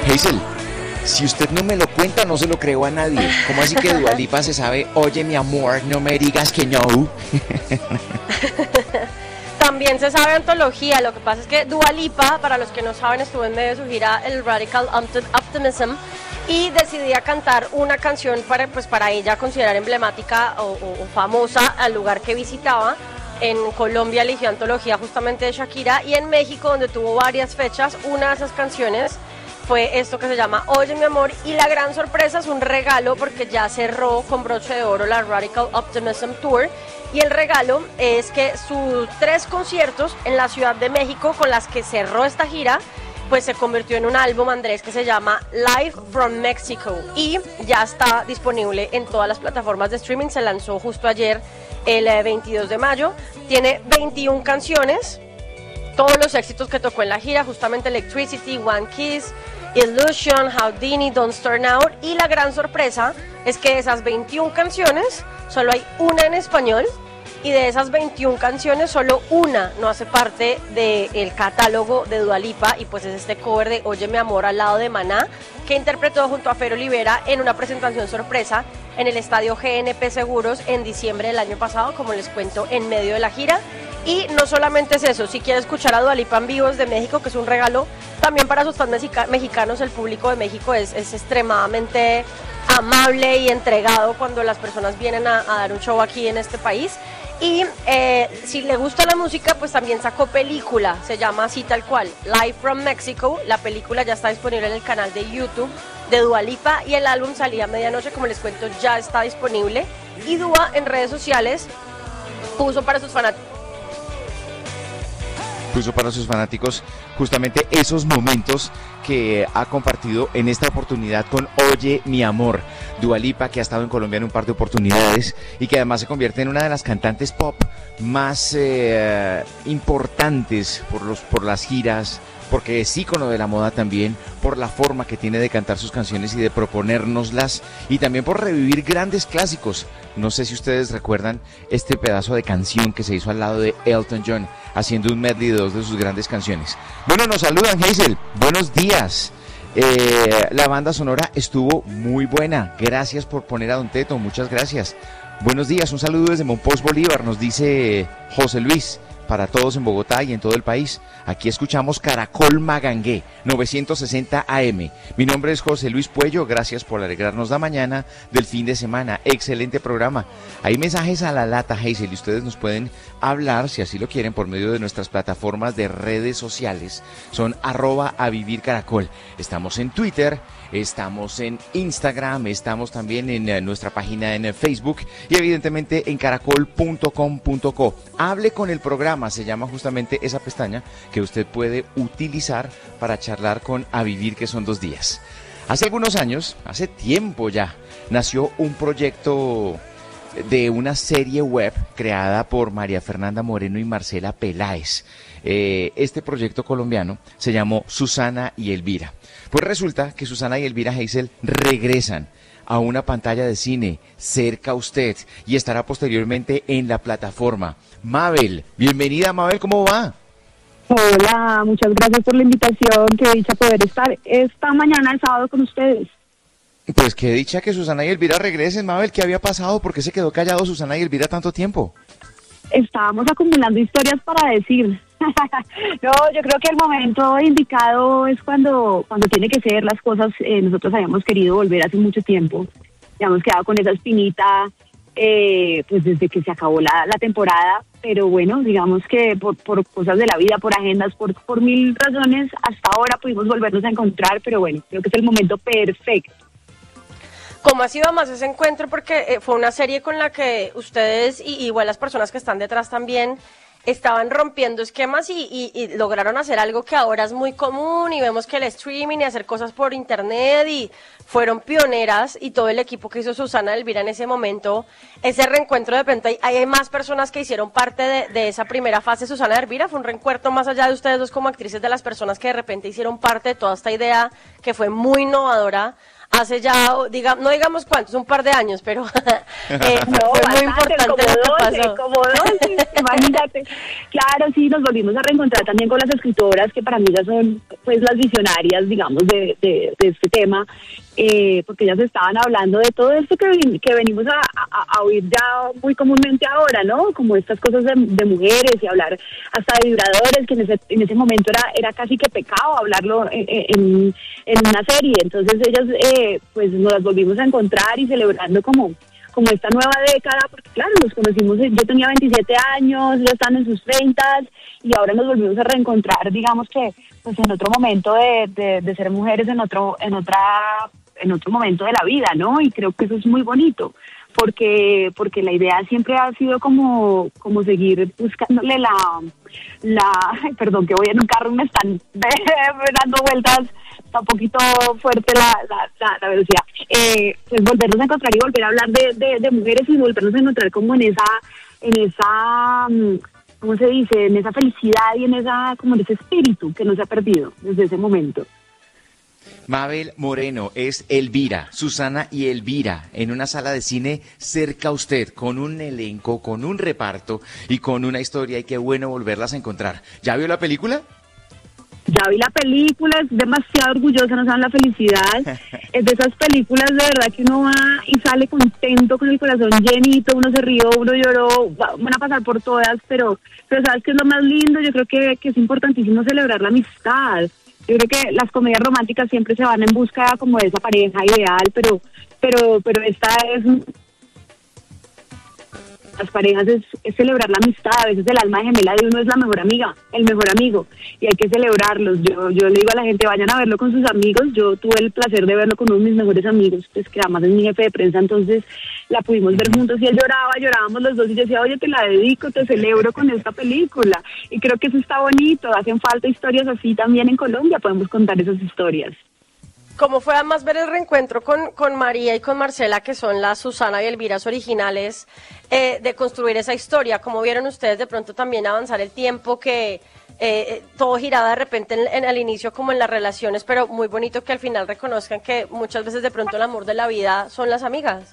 Hazel, si usted no me lo cuenta, no se lo creo a nadie. ¿Cómo así que Dua Lipa se sabe, oye mi amor, no me digas que no? También se sabe antología. Lo que pasa es que Dua Lipa, para los que no saben, estuvo en medio de su gira el Radical Optimism y decidía cantar una canción para ella considerar emblemática o famosa al lugar que visitaba. En Colombia eligió antología justamente de Shakira, y en México, donde tuvo varias fechas, una de esas canciones fue esto que se llama Oye mi amor, y la gran sorpresa es un regalo porque ya cerró con broche de oro la Radical Optimism Tour, y el regalo es que sus 3 conciertos en la Ciudad de México con las que cerró esta gira pues se convirtió en un álbum, Andrés, que se llama Live from Mexico, y ya está disponible en todas las plataformas de streaming. Se lanzó justo ayer, el 22 de mayo, tiene 21 canciones, todos los éxitos que tocó en la gira, justamente Electricity, One Kiss, Illusion, Houdini, Don't Start Now, y la gran sorpresa es que de esas 21 canciones solo hay una en español, y de esas 21 canciones solo una no hace parte del catálogo de Dua Lipa, y pues es este cover de Oye mi amor al lado de Maná, que interpretó junto a Fer Olivera en una presentación sorpresa en el estadio GNP Seguros en diciembre del año pasado, como les cuento, en medio de la gira. Y no solamente es eso, si quiere escuchar a Dua Lipa en vivo desde México, que es un regalo también para sus fans mexicanos, el público de México es extremadamente amable y entregado cuando las personas vienen a dar un show aquí en este país. Y si le gusta la música, pues también sacó película, se llama así tal cual, Live from Mexico. La película ya está disponible en el canal de YouTube de Dua Lipa, y el álbum salía a medianoche, como les cuento, ya está disponible. Y Dua en redes sociales puso para sus fanáticos justamente esos momentos que ha compartido en esta oportunidad con Oye mi amor. Dua Lipa, que ha estado en Colombia en un par de oportunidades y que además se convierte en una de las cantantes pop más importantes por las giras, porque es ícono de la moda también, por la forma que tiene de cantar sus canciones y de proponérnoslas, y también por revivir grandes clásicos. No sé si ustedes recuerdan este pedazo de canción que se hizo al lado de Elton John, haciendo un medley de 2 de sus grandes canciones. Bueno, nos saludan, Hazel, buenos días. La banda sonora estuvo muy buena, gracias por poner a Don Teto, muchas gracias. Buenos días, un saludo desde Monpós, Bolívar, nos dice José Luis, para todos en Bogotá y en todo el país. Aquí escuchamos Caracol Magangué, 960 AM. Mi nombre es José Luis Puello, gracias por alegrarnos la mañana del fin de semana. Excelente programa. Hay mensajes a la lata, Hazel, y ustedes nos pueden hablar, si así lo quieren, por medio de nuestras plataformas de redes sociales. Son @avivircaracol. Estamos en Twitter, estamos en Instagram, estamos también en nuestra página en Facebook y evidentemente en caracol.com.co. Hable con el programa, se llama justamente esa pestaña que usted puede utilizar para charlar con A Vivir, que son 2 días. Hace algunos años, hace tiempo ya, nació un proyecto de una serie web creada por María Fernanda Moreno y Marcela Peláez. Este proyecto colombiano se llamó Susana y Elvira. Pues resulta que Susana y Elvira, Hazel, regresan a una pantalla de cine cerca a usted y estará posteriormente en la plataforma. Mabel, bienvenida, Mabel, ¿cómo va? Hola, muchas gracias por la invitación, qué dicha poder estar esta mañana, el sábado, con ustedes. Pues qué dicha que Susana y Elvira regresen, Mabel. ¿Qué había pasado? ¿Por qué se quedó callado Susana y Elvira tanto tiempo? Estábamos acumulando historias para decir. No, yo creo que el momento indicado es cuando tiene que ser las cosas. Nosotros habíamos querido volver hace mucho tiempo. Habíamos quedado con esa espinita, pues desde que se acabó la temporada. Pero bueno, digamos que por cosas de la vida, por agendas, por 1000 razones, hasta ahora pudimos volvernos a encontrar. Pero bueno, creo que es el momento perfecto. ¿Cómo ha sido más ese encuentro? Porque fue una serie con la que ustedes y igual las personas que están detrás también estaban rompiendo esquemas y lograron hacer algo que ahora es muy común, y vemos que el streaming y hacer cosas por internet, y fueron pioneras, y todo el equipo que hizo Susana y Elvira en ese momento, ese reencuentro. De repente hay más personas que hicieron parte de esa primera fase. Susana y Elvira fue un reencuentro más allá de ustedes dos como actrices, de las personas que de repente hicieron parte de toda esta idea que fue muy innovadora hace ya, no digamos cuántos, un par de años, pero No, fue muy bastante, importante como lo que 12, pasó. como 12, imagínate. Claro, sí, nos volvimos a reencontrar también con las escritoras, que para mí ya son pues las visionarias, digamos, de este tema, porque ellas estaban hablando de todo esto que venimos a oír ya muy comúnmente ahora, ¿no? Como estas cosas de mujeres y hablar hasta de vibradores, que en ese momento era casi que pecado hablarlo en una serie. Entonces ellas pues nos las volvimos a encontrar y celebrando como esta nueva década, porque claro, nos conocimos, yo tenía 27 años, ellos están en sus 30 y ahora nos volvimos a reencontrar, digamos que pues en otro momento de ser mujeres en otro momento de la vida, ¿no? Y creo que eso es muy bonito, porque la idea siempre ha sido como seguir buscándole ay, perdón, que voy en un carro y me están dando vueltas, está un poquito fuerte la velocidad, pues volvernos a encontrar y volver a hablar de mujeres y volvernos a encontrar como en esa ¿cómo se dice? En esa felicidad y en ese espíritu que no se ha perdido desde ese momento. Mabel Moreno es Elvira, Susana y Elvira, en una sala de cine cerca a usted, con un elenco, con un reparto y con una historia, y qué bueno volverlas a encontrar. ¿Ya vio la película? Ya vi la película, es demasiado orgullosa, no saben la felicidad. Es de esas películas de verdad que uno va y sale contento, con el corazón llenito, uno se rió, uno lloró, van a pasar por todas, pero ¿sabes qué es lo más lindo? Yo creo que es importantísimo celebrar la amistad. Yo creo que las comedias románticas siempre se van en busca como de esa pareja ideal, pero esta es... Las parejas es celebrar la amistad, a veces el alma gemela de uno es la mejor amiga, el mejor amigo, y hay que celebrarlos. Yo le digo a la gente, vayan a verlo con sus amigos. Yo tuve el placer de verlo con uno de mis mejores amigos, pues que además es mi jefe de prensa, entonces la pudimos ver juntos y él llorábamos los dos y yo decía, oye, te la dedico, te celebro con esta película, y creo que eso está bonito. Hacen falta historias así también en Colombia, podemos contar esas historias. ¿Cómo fue además ver el reencuentro con María y con Marcela, que son las Susana y Elviras originales, de construir esa historia? ¿Cómo vieron ustedes de pronto también avanzar el tiempo, que todo giraba de repente en el inicio como en las relaciones, pero muy bonito que al final reconozcan que muchas veces de pronto el amor de la vida son las amigas?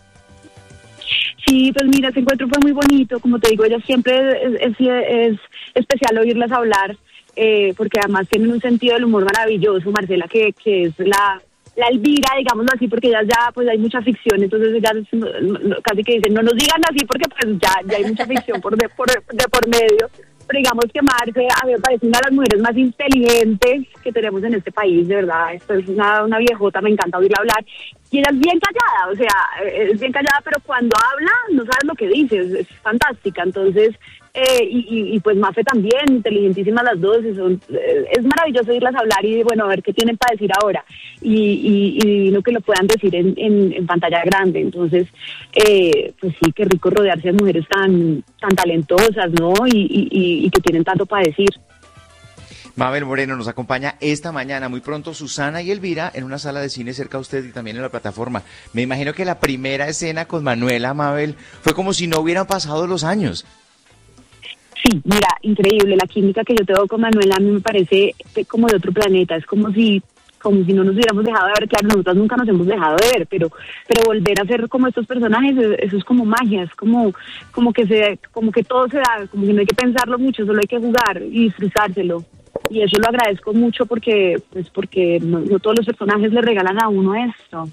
Sí, pues mira, ese encuentro fue muy bonito. Como te digo, ellas siempre es especial oírlas hablar, porque además tienen un sentido del humor maravilloso. Marcela, que es la Elvira, digámoslo así, porque ellas ya pues hay mucha ficción, entonces ellas casi que dicen, no nos digan así porque pues ya hay mucha ficción por medio. Pero digamos que Marce a mí me parece una de las mujeres más inteligentes que tenemos en este país, de verdad. Esto es una viejota, me encanta oírla hablar. Y ella es bien callada, o sea, es bien callada, pero cuando habla no sabes lo que dice, es fantástica. Entonces, y pues Mafe también, inteligentísimas las dos, es maravilloso oírlas hablar y bueno, a ver qué tienen para decir ahora. Y lo que lo puedan decir en pantalla grande. Entonces, pues sí, qué rico rodearse de mujeres tan talentosas, ¿no? Y que tienen tanto para decir. Mabel Moreno nos acompaña esta mañana, muy pronto Susana y Elvira en una sala de cine cerca a usted y también en la plataforma. Me imagino que la primera escena con Manuela, Mabel, fue como si no hubieran pasado los años. Sí, mira, increíble, la química que yo tengo con Manuela a mí me parece como de otro planeta, es como si no nos hubiéramos dejado de ver. Claro, nosotras nunca nos hemos dejado de ver, pero volver a ser como estos personajes, eso es como magia, es como que todo se da, como que no hay que pensarlo mucho, solo hay que jugar y disfrutárselo. Y eso lo agradezco mucho porque no todos los personajes le regalan a uno esto.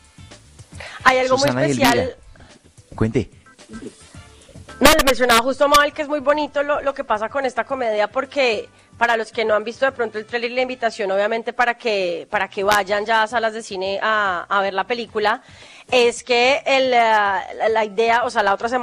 Hay algo Susana muy especial. Cuente. No, le mencionaba justo a Mabel que es muy bonito lo que pasa con esta comedia, porque para los que no han visto de pronto el trailer y la invitación, obviamente para que vayan ya a salas de cine a ver la película, es que la idea, o sea, la otra semana